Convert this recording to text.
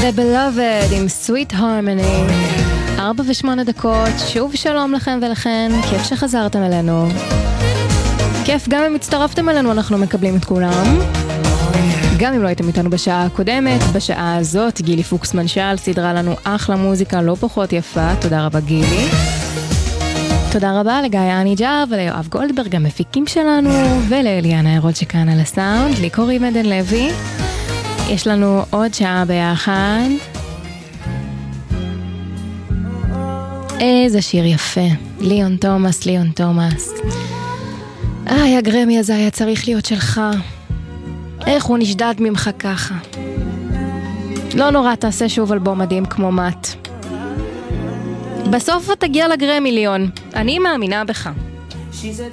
Beloved עם Sweet Harmony. 4:08, שוב שלום לכם ולכן, כיף שחזרתם אלינו. כיף גם אם הצטרפתם אלינו, אנחנו מקבלים את כולם. גם אם לא הייתם איתנו בשעה הקודמת, בשעה הזאת גילי פוקסמן שאל סדרה לנו אחלה מוזיקה לא פחות יפה, תודה רבה גילי. תודה רבה לגיא אניג'ר וליואב גולדברג המפיקים שלנו, ולאליאנה הרוד שכאן על הסאונד. לי קוראים עדן לוי. יש לנו עוד שעה ביחד. איזה שיר יפה, ליאון תומאס. הגרמי הזה היה צריך להיות שלך. איך הוא נשדד ממך ככה. לא נורא, תעשה שוב אלבום מדהים כמו מת. בסוף תגיע לגרמי ליאון, אני מאמינה בך.